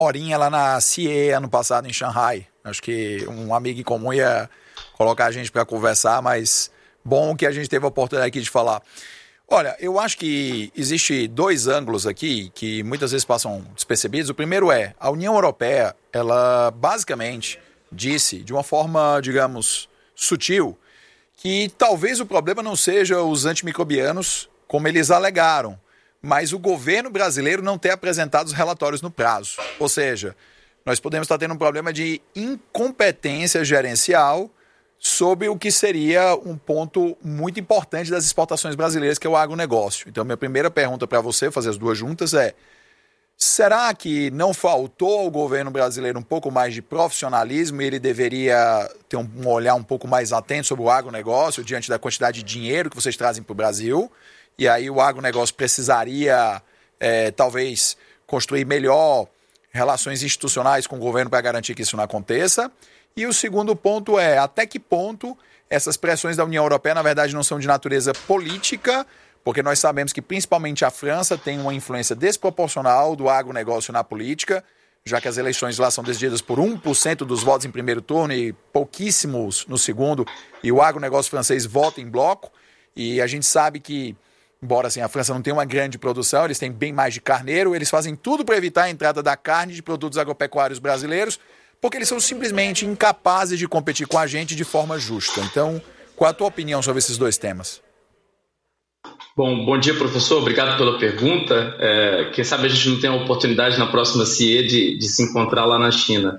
horinha lá na CIE ano passado em Xangai. Acho que um amigo em comum ia colocar a gente para conversar, mas bom que a gente teve a oportunidade aqui de falar. Olha, eu acho que existe dois ângulos aqui que muitas vezes passam despercebidos. O primeiro é, a União Europeia, ela basicamente disse, de uma forma, digamos, sutil, que talvez o problema não seja os antimicrobianos, como eles alegaram, mas o governo brasileiro não ter apresentado os relatórios no prazo. Ou seja, nós podemos estar tendo um problema de incompetência gerencial sobre o que seria um ponto muito importante das exportações brasileiras, que é o agronegócio. Então, minha primeira pergunta para você, fazer as duas juntas, é: será que não faltou ao governo brasileiro um pouco mais de profissionalismo e ele deveria ter um olhar um pouco mais atento sobre o agronegócio diante da quantidade de dinheiro que vocês trazem para o Brasil? E aí o agronegócio precisaria, talvez, construir melhor relações institucionais com o governo para garantir que isso não aconteça. E o segundo ponto é, até que ponto essas pressões da União Europeia, na verdade, não são de natureza política, porque nós sabemos que principalmente a França tem uma influência desproporcional do agronegócio na política, já que as eleições lá são decididas por 1% dos votos em primeiro turno e pouquíssimos no segundo, e o agronegócio francês vota em bloco, e a gente sabe que, embora assim, a França não tenha uma grande produção, eles têm bem mais de carneiro, eles fazem tudo para evitar a entrada da carne de produtos agropecuários brasileiros, porque eles são simplesmente incapazes de competir com a gente de forma justa. Então, qual a tua opinião sobre esses dois temas? Bom dia, professor. Obrigado pela pergunta. Quem sabe a gente não tem a oportunidade na próxima CIE de se encontrar lá na China.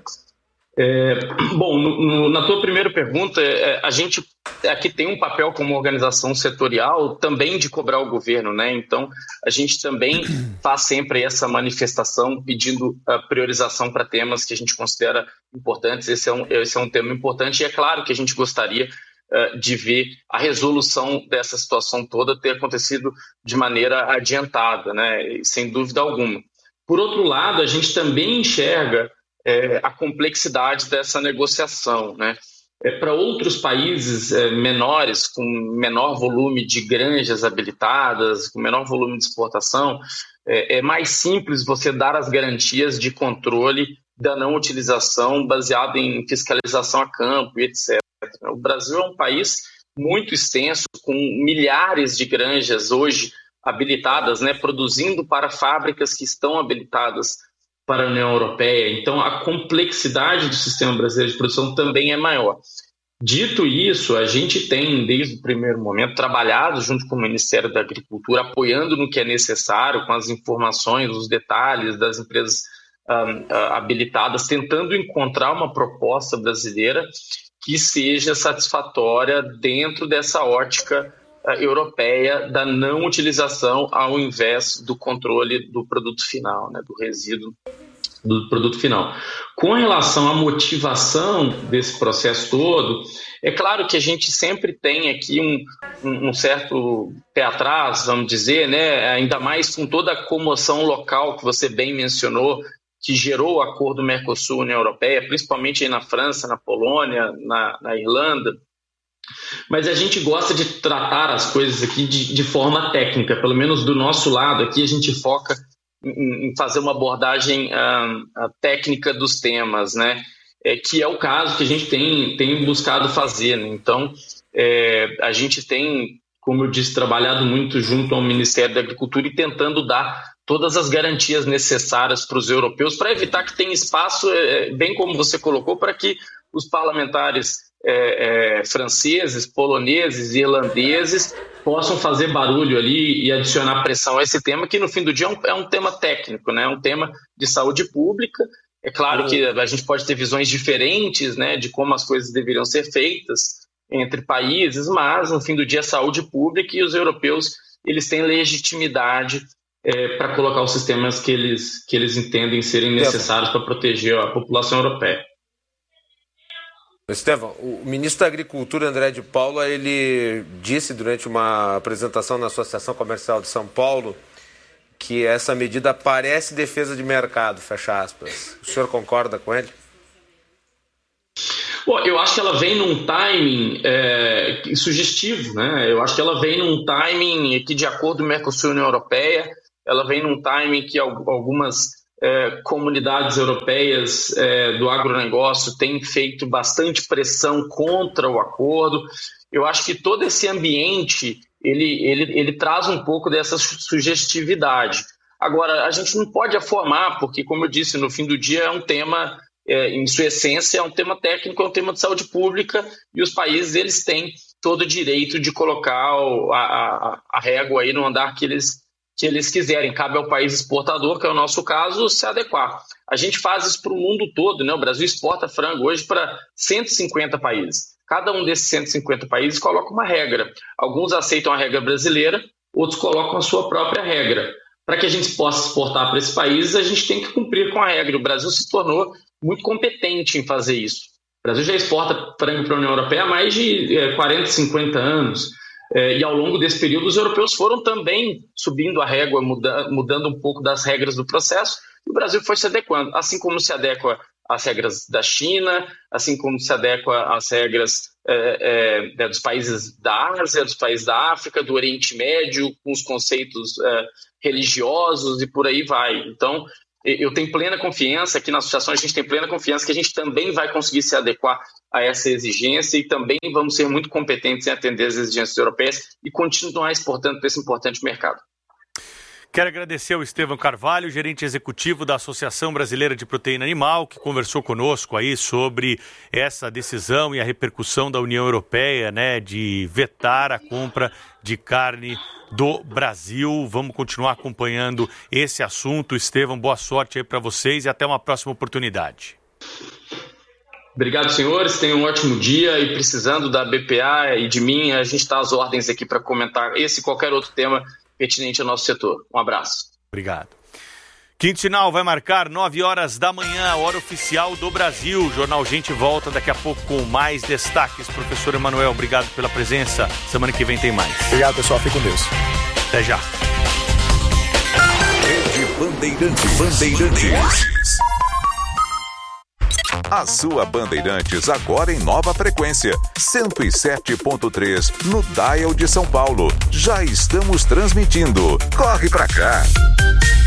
Na tua primeira pergunta, a gente aqui tem um papel como organização setorial também de cobrar o governo, né? Então, a gente também faz sempre essa manifestação pedindo a priorização para temas que a gente considera importantes. Esse é um tema importante e é claro que a gente gostaria de ver a resolução dessa situação toda ter acontecido de maneira adiantada, né? Sem dúvida alguma. Por outro lado, a gente também enxerga a complexidade dessa negociação, né? Para outros países menores, com menor volume de granjas habilitadas, com menor volume de exportação, é mais simples você dar as garantias de controle da não utilização baseado em fiscalização a campo e etc. O Brasil é um país muito extenso, com milhares de granjas hoje habilitadas, né, produzindo para fábricas que estão habilitadas para a União Europeia. Então, a complexidade do sistema brasileiro de produção também é maior. Dito isso, a gente tem, desde o primeiro momento, trabalhado junto com o Ministério da Agricultura, apoiando no que é necessário, com as informações, os detalhes das empresas habilitadas, tentando encontrar uma proposta brasileira que seja satisfatória dentro dessa ótica europeia da não utilização ao invés do controle do produto final, né, do resíduo do produto final. Com relação à motivação desse processo todo, é claro que a gente sempre tem aqui um certo pé atrás, vamos dizer, né, ainda mais com toda a comoção local que você bem mencionou, que gerou o acordo Mercosul-União Europeia, principalmente aí na França, na Polônia, na Irlanda. Mas a gente gosta de tratar as coisas aqui de forma técnica, pelo menos do nosso lado aqui a gente foca em fazer uma abordagem técnica dos temas, né? Que é o caso que a gente tem buscado fazer, né? Então, a gente tem, como eu disse, trabalhado muito junto ao Ministério da Agricultura e tentando dar todas as garantias necessárias para os europeus, para evitar que tenha espaço, bem como você colocou, para que os parlamentares franceses, poloneses, irlandeses possam fazer barulho ali e adicionar pressão a esse tema, que no fim do dia é um tema técnico, né? É um tema de saúde pública. É claro que a gente pode ter visões diferentes, né, de como as coisas deveriam ser feitas entre países, mas no fim do dia é saúde pública e os europeus eles têm legitimidade para colocar os sistemas que eles entendem serem necessários para proteger a população europeia. Estevão, o ministro da Agricultura, André de Paula, ele disse durante uma apresentação na Associação Comercial de São Paulo que essa medida parece defesa de mercado, fecha aspas. O senhor concorda com ele? Bom, eu acho que ela vem num timing sugestivo, né? Eu acho que ela vem num timing que, de acordo com o Mercosul e a União Europeia, ela vem num timing que algumas comunidades europeias do agronegócio têm feito bastante pressão contra o acordo. Eu acho que todo esse ambiente ele traz um pouco dessa sugestividade. Agora, a gente não pode afirmar, porque, como eu disse, no fim do dia é um tema, em sua essência, é um tema técnico, é um tema de saúde pública, e os países eles têm todo o direito de colocar a régua aí no andar que eles quiserem. Cabe ao país exportador, que é o nosso caso, se adequar. A gente faz isso para o mundo todo, né? O Brasil exporta frango hoje para 150 países. Cada um desses 150 países coloca uma regra. Alguns aceitam a regra brasileira, outros colocam a sua própria regra. Para que a gente possa exportar para esses países, a gente tem que cumprir com a regra. O Brasil se tornou muito competente em fazer isso. O Brasil já exporta frango para a União Europeia há mais de 40, 50 anos. E ao longo desse período, os europeus foram também subindo a régua, mudando um pouco das regras do processo, e o Brasil foi se adequando, assim como se adequa às regras da China, assim como se adequa às regras dos países da Ásia, dos países da África, do Oriente Médio, com os conceitos religiosos e por aí vai. Então, eu tenho plena confiança, aqui na associação a gente tem plena confiança que a gente também vai conseguir se adequar a essa exigência e também vamos ser muito competentes em atender as exigências europeias e continuar exportando para esse importante mercado. Quero agradecer ao Estevão Carvalho, gerente executivo da Associação Brasileira de Proteína Animal, que conversou conosco aí sobre essa decisão e a repercussão da União Europeia, né, de vetar a compra de carne do Brasil. Vamos continuar acompanhando esse assunto. Estevão, boa sorte aí para vocês e até uma próxima oportunidade. Obrigado, senhores. Tenham um ótimo dia e precisando da BPA e de mim, a gente está às ordens aqui para comentar esse e qualquer outro tema pertinente ao nosso setor. Um abraço. Obrigado. Quinto Sinal vai marcar 9 horas da manhã, a hora oficial do Brasil. O Jornal Gente volta daqui a pouco com mais destaques. Professor Emanuel, obrigado pela presença. Semana que vem tem mais. Obrigado, pessoal. Fique com Deus. Até já. Rede Bandeirantes. A sua Bandeirantes agora em nova frequência, 107.3 no Dial de São Paulo. Já estamos transmitindo. Corre pra cá!